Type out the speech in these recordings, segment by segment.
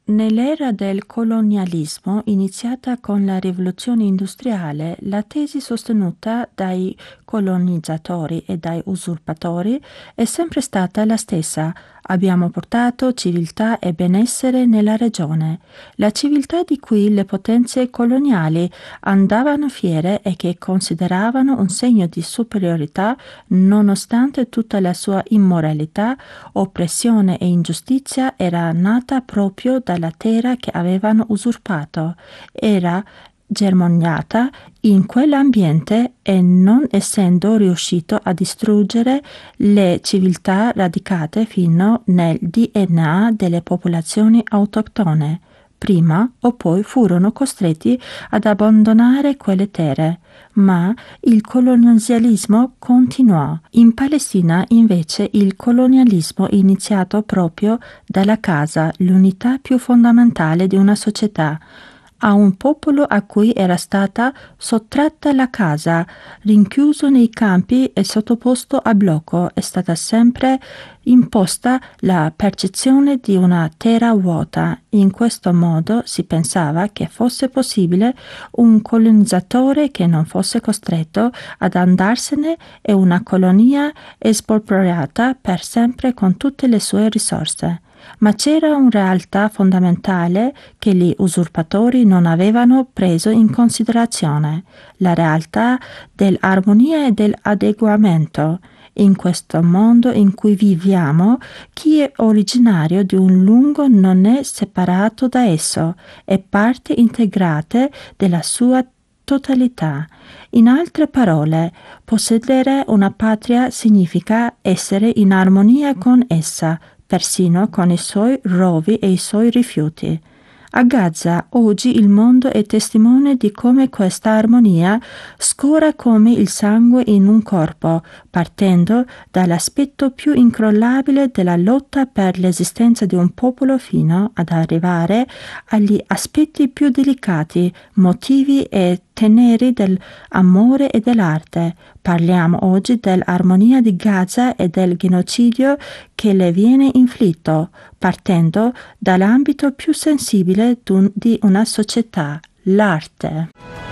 Nell'era del colonialismo, iniziata con la rivoluzione industriale, la tesi sostenuta dai colonizzatori e dai usurpatori è sempre stata la stessa. Abbiamo portato civiltà e benessere nella regione. La civiltà di cui le potenze coloniali andavano fiere e che consideravano un segno di superiorità nonostante tutta la sua immoralità, oppressione e ingiustizia, era nata proprio dalla terra che avevano usurpato. Era germogliata in quell'ambiente e non essendo riuscito a distruggere le civiltà radicate fino nel DNA delle popolazioni autoctone. Prima o poi furono costretti ad abbandonare quelle terre, ma il colonialismo continuò. In Palestina, invece, il colonialismo è iniziato proprio dalla casa, l'unità più fondamentale di una società. A un popolo a cui era stata sottratta la casa, rinchiuso nei campi e sottoposto a blocco, è stata sempre imposta la percezione di una terra vuota. In questo modo si pensava che fosse possibile un colonizzatore che non fosse costretto ad andarsene e una colonia espropriata per sempre con tutte le sue risorse. Ma c'era una realtà fondamentale che gli usurpatori non avevano preso in considerazione, la realtà dell'armonia e dell'adeguamento. In questo mondo in cui viviamo, chi è originario di un luogo non è separato da esso, è parte integrante della sua totalità. In altre parole, possedere una patria significa essere in armonia con essa, persino con i suoi rovi e i suoi rifiuti. A Gaza oggi il mondo è testimone di come questa armonia scorra come il sangue in un corpo, partendo dall'aspetto più incrollabile della lotta per l'esistenza di un popolo fino ad arrivare agli aspetti più delicati, motivi e teneri dell'amore e dell'arte. Parliamo oggi dell'armonia di Gaza e del genocidio che le viene inflitto, partendo dall'ambito più sensibile di una società, l'arte.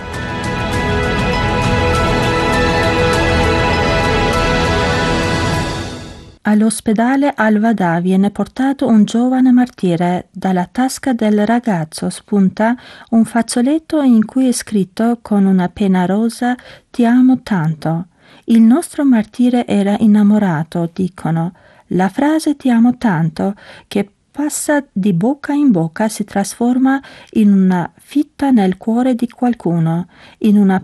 All'ospedale Al-Wada viene portato un giovane martire. Dalla tasca del ragazzo spunta un fazzoletto in cui è scritto con una penna rosa «Ti amo tanto». Il nostro martire era innamorato, dicono. La frase «Ti amo tanto» che passa di bocca in bocca si trasforma in una fitta nel cuore di qualcuno, in una